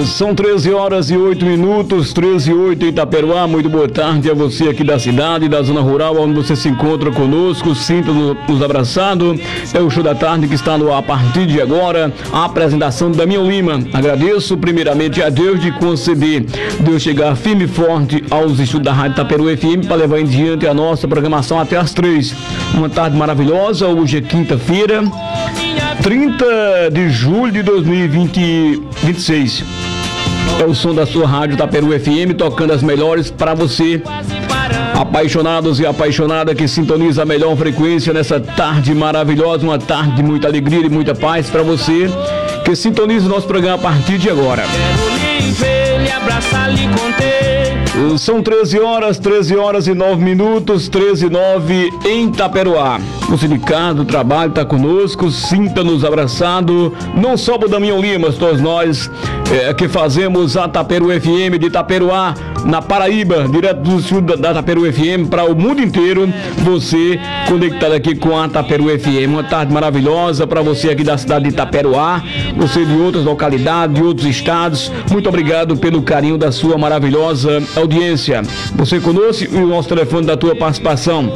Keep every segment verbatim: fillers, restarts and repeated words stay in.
São treze horas e oito minutos, treze e oito em Itaperuá. Muito boa tarde a você aqui da cidade, da zona rural, onde você se encontra conosco. Sinta-nos abraçado. É o show da tarde que está no ar a partir de agora. A apresentação de Damião Lima. Agradeço primeiramente a Deus de conceder de eu chegar firme e forte aos estudos da Rádio Itaperuá F M para levar em diante a nossa programação até as três. Uma tarde maravilhosa. Hoje é quinta-feira, trinta de julho de dois mil e vinte e seis. É o som da sua rádio Itaperuá F M, tocando as melhores para você, apaixonados e apaixonada que sintoniza a melhor frequência nessa tarde maravilhosa, uma tarde de muita alegria e muita paz para você que sintoniza o nosso programa a partir de agora. Quero lhe ver, lhe abraçar, lhe conter. São treze horas, treze horas e nove minutos, treze e nove em Itaperuá. O Sindicato do Trabalho está conosco, sinta-nos abraçado, não só o Damião Lima, todos nós é, que fazemos a Itaperuá F M de Itaperuá, na Paraíba, direto do sul da, da Itaperuá F M para o mundo inteiro. Você conectado aqui com a Itaperuá F M, uma tarde maravilhosa para você aqui da cidade de Itaperuá, você de outras localidades, de outros estados. Muito obrigado pelo carinho da sua maravilhosa audiência. Você conosco e o nosso telefone da tua participação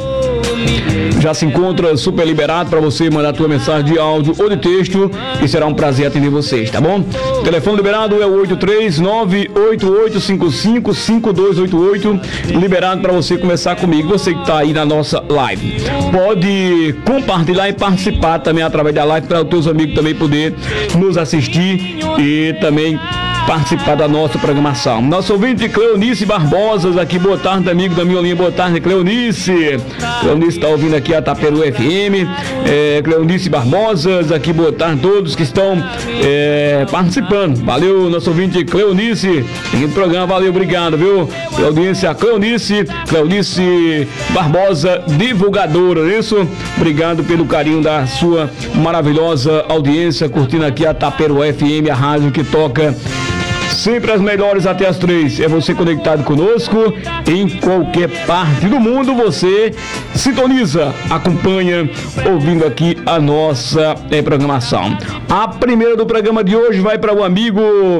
já se encontra super liberado para você mandar a tua mensagem de áudio ou de texto, e será um prazer atender vocês, tá bom? O telefone liberado é o oito três nove oito oito cinco cinco cinco dois oito oito, liberado para você conversar comigo, você que está aí na nossa live. Pode compartilhar e participar também através da live para os teus amigos também poder nos assistir e também participar da nossa programação. Nosso ouvinte Cleonice Barbosa aqui, boa tarde, amigo da minha linha, boa tarde, Cleonice. Cleonice está ouvindo aqui a Itaperuá F M. É, Cleonice Barbosa aqui, boa tarde a todos que estão é, participando. Valeu, nosso ouvinte Cleonice. Seguindo o programa, valeu, obrigado, viu? Pela audiência, Cleonice, Cleonice Barbosa, divulgadora, isso? Obrigado pelo carinho da sua maravilhosa audiência, curtindo aqui a Itaperuá F M, a rádio que toca sempre as melhores até as três. É você conectado conosco em qualquer parte do mundo. Você sintoniza, acompanha, ouvindo aqui a nossa é, programação. A primeira do programa de hoje vai para o amigo,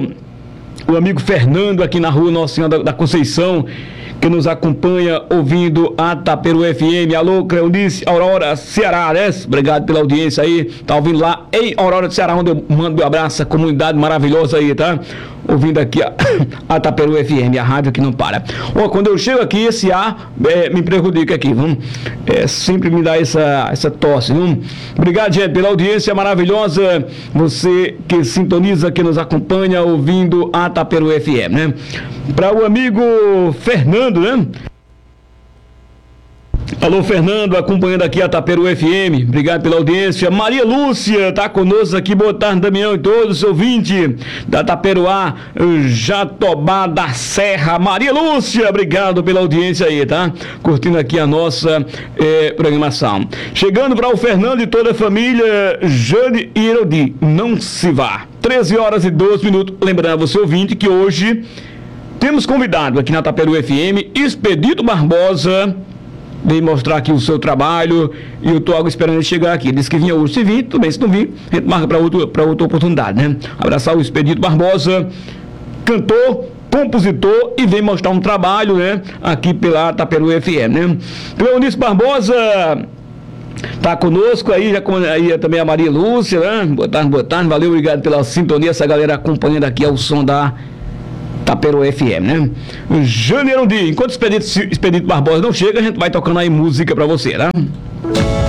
o amigo Fernando, aqui na rua Nossa Senhora da Conceição, que nos acompanha ouvindo a Itaperuá F M. Alô, Cleonice, Aurora, Ceará, né? Obrigado pela audiência aí. Tá ouvindo lá em Aurora, Ceará, onde eu mando meu abraço, a comunidade maravilhosa aí, tá? Ouvindo aqui a, a Itaperuá F M, a rádio que não para. Ó, quando eu chego aqui, esse ar é, me prejudica aqui, vamos? É, sempre me dá essa, essa tosse, vamos? Obrigado, gente, pela audiência maravilhosa. Você que sintoniza, que nos acompanha ouvindo a Itaperuá F M, né? Para o amigo Fernando, né? Alô, Fernando, acompanhando aqui a Itaperuá F M. Obrigado pela audiência. Maria Lúcia tá conosco aqui. Boa tarde, Damião e todos, ouvinte da Itaperuá, Jatobá da Serra. Maria Lúcia, obrigado pela audiência aí, tá? Curtindo aqui a nossa eh, programação. Chegando para o Fernando e toda a família, Jane e Erodi, não se vá. treze horas e doze minutos. Lembrando a você, ouvinte, que hoje temos convidado aqui na Itaperuá F M, Expedito Barbosa. Vem mostrar aqui o seu trabalho e eu tô algo esperando ele chegar aqui. Ele disse que vinha hoje. Se vir, tudo bem. Se não vir, a gente marca para outra, outra oportunidade, né? Abraçar o Expedito Barbosa, cantor, compositor, e vem mostrar um trabalho, né? Aqui pela Itaperuá F M, né? Cleonice Barbosa tá conosco aí, já com, aí também a Maria Lúcia, né? Boa tarde, boa tarde. Valeu, obrigado pela sintonia. Essa galera acompanhando aqui ao som da Itaperuá F M, né? Janeiro de, enquanto o Expedito, Expedito Barbosa não chega, a gente vai tocando aí música pra você, né?